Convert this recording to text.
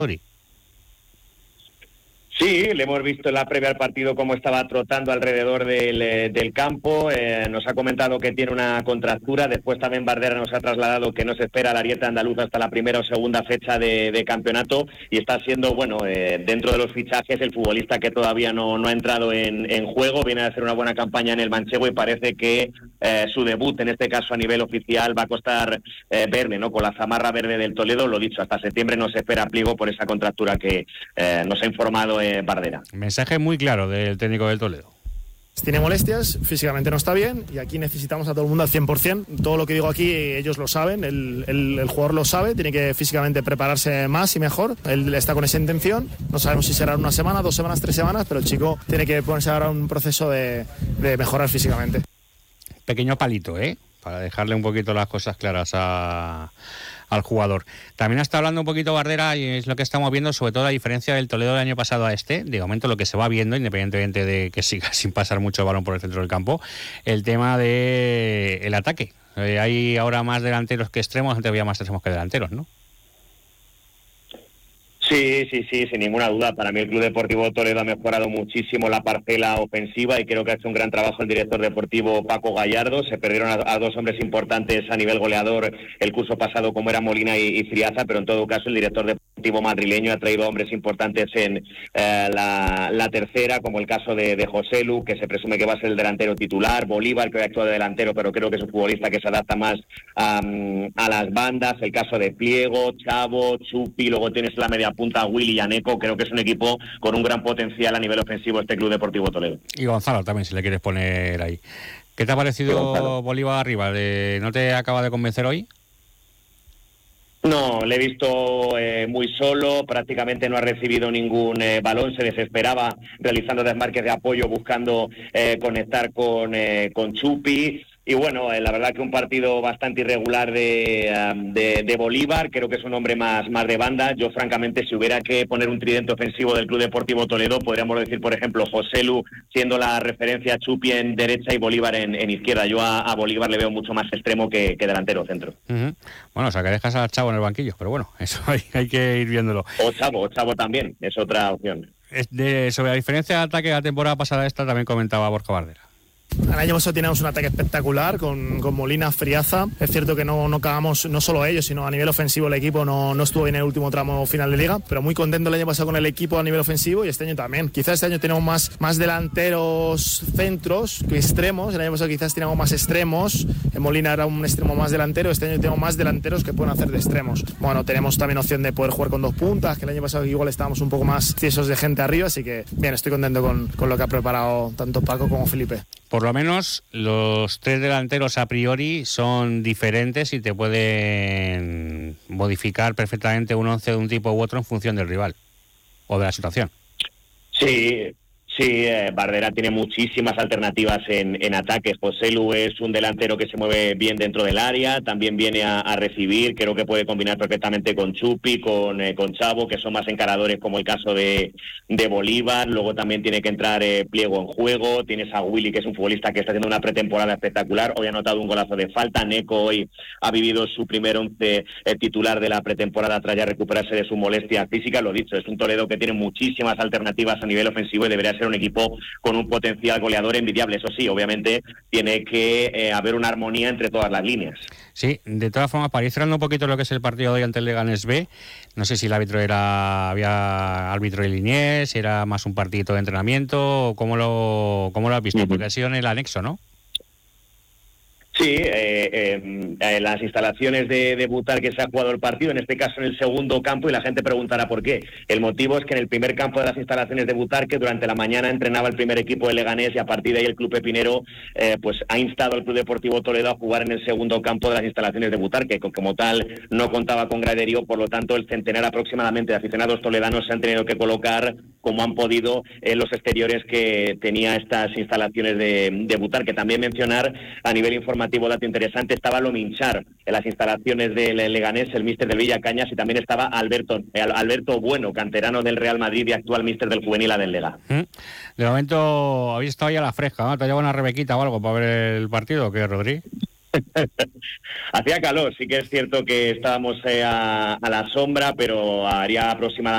Sí, le hemos visto en la previa al partido cómo estaba trotando alrededor del campo. Nos ha comentado que tiene una contractura. Después también Bardera nos ha trasladado que no se espera la Arieta andaluza hasta la primera o segunda fecha de campeonato, y está siendo, dentro de los fichajes, el futbolista que todavía no ha entrado en juego. Viene a hacer una buena campaña en el Manchego y parece que su debut, en este caso a nivel oficial, va a costar verle, ¿no? Con la zamarra verde del Toledo. Lo dicho, hasta septiembre no se espera pliego por esa contractura que nos ha informado Bardera. Mensaje muy claro del técnico del Toledo. Tiene molestias, físicamente no está bien, y aquí necesitamos a todo el mundo al 100%. Todo lo que digo aquí ellos lo saben, el jugador lo sabe, tiene que físicamente prepararse más y mejor. Él está con esa intención, no sabemos si será una semana, 2 semanas, 3 semanas, pero el chico tiene que ponerse ahora un proceso de mejorar físicamente. Pequeño palito, para dejarle un poquito las cosas claras al jugador. También está hablando un poquito Bardera, y es lo que estamos viendo, sobre todo la diferencia del Toledo del año pasado a este, de momento lo que se va viendo, independientemente de que siga sin pasar mucho balón por el centro del campo, el tema del ataque. Hay ahora más delanteros que extremos, antes había más extremos que delanteros, ¿no? Sí, sin ninguna duda. Para mí el Club Deportivo Toledo ha mejorado muchísimo la parcela ofensiva y creo que ha hecho un gran trabajo el director deportivo Paco Gallardo. Se perdieron a 2 hombres importantes a nivel goleador el curso pasado, como era Molina y Friaza, pero en todo caso el director deportivo madrileño ha traído hombres importantes en la tercera, como el caso de José Lu, que se presume que va a ser el delantero titular, Bolívar, que hoy actúa de delantero, pero creo que es un futbolista que se adapta más a las bandas, el caso de Pliego, Chavo, Chupi, luego tienes la media punta Willy y Aneco. Creo que es un equipo con un gran potencial a nivel ofensivo este Club Deportivo Toledo. Y Gonzalo también, si le quieres poner ahí. ¿Qué te ha parecido Bolívar arriba? ¿No te acaba de convencer hoy? No, le he visto muy solo, prácticamente no ha recibido ningún balón, se desesperaba realizando desmarques de apoyo, buscando conectar con Chupi. Y bueno, la verdad que un partido bastante irregular de Bolívar. Creo que es un hombre más de banda. Yo, francamente, si hubiera que poner un tridente ofensivo del Club Deportivo Toledo, podríamos decir, por ejemplo, José Lu siendo la referencia, Chupi en derecha y Bolívar en izquierda. Yo a Bolívar le veo mucho más extremo que delantero centro. Uh-huh. Bueno, o sea, que dejas a Chavo en el banquillo, pero bueno, eso hay que ir viéndolo. O Chavo también, es otra opción. Sobre la diferencia de ataque de la temporada pasada, esta también comentaba Borja Bardera. El año pasado teníamos un ataque espectacular con Molina, Friaza. Es cierto que no acabamos, no solo ellos, sino a nivel ofensivo el equipo no estuvo bien en el último tramo final de liga, pero muy contento el año pasado con el equipo a nivel ofensivo, y este año también. Quizás este año tenemos más delanteros centros que extremos. El año pasado quizás teníamos más extremos. Molina era un extremo más delantero. Este año tenemos más delanteros que pueden hacer de extremos. Bueno, tenemos también opción de poder jugar con 2 puntas, que el año pasado igual estábamos un poco más tiesos de gente arriba, así que bien, estoy contento con lo que ha preparado tanto Paco como Felipe. Por lo menos los 3 delanteros a priori son diferentes y te pueden modificar perfectamente un 11 de un tipo u otro en función del rival o de la situación. Sí, Bardera tiene muchísimas alternativas en ataques. José Lu es un delantero que se mueve bien dentro del área, también viene a recibir. Creo que puede combinar perfectamente con Chupi, con Chavo, que son más encaradores, como el caso de Bolívar. Luego también tiene que entrar Pliego en juego. Tienes a Willy, que es un futbolista que está haciendo una pretemporada espectacular. Hoy ha anotado un golazo de falta. Neco hoy ha vivido su primer 11 titular de la pretemporada tras ya recuperarse de su molestia física. Lo dicho, es un Toledo que tiene muchísimas alternativas a nivel ofensivo y debería ser un equipo con un potencial goleador envidiable. Eso sí, obviamente tiene que haber una armonía entre todas las líneas. Sí, de todas formas, para ir cerrando un poquito lo que es el partido de hoy ante el Leganés B, no sé si el árbitro había árbitro de Liniers, si era más un partidito de entrenamiento, ¿cómo lo has visto? Porque ha sido en el anexo, ¿no? Sí, las instalaciones de Butarque se ha jugado el partido, en este caso en el segundo campo, y la gente preguntará por qué. El motivo es que en el primer campo de las instalaciones de Butarque durante la mañana entrenaba el primer equipo de Leganés, y a partir de ahí el Club Pepinero pues ha instado al Club Deportivo Toledo a jugar en el segundo campo de las instalaciones de Butarque, que como tal no contaba con graderío. Por lo tanto el centenar aproximadamente de aficionados toledanos se han tenido que colocar como han podido en los exteriores que tenía estas instalaciones de Butarque. También mencionar a nivel informativo, dato interesante, estaba Lominchar en las instalaciones del Leganés, el míster del Villacañas, y también estaba Alberto Bueno, canterano del Real Madrid y actual míster del Juvenil del Lega. De momento habéis estado ya a la fresca, ¿no? ¿Te ha llevado una rebequita o algo para ver el partido o qué, Rodri? Hacía calor, sí que es cierto que estábamos a la sombra, pero haría aproximadamente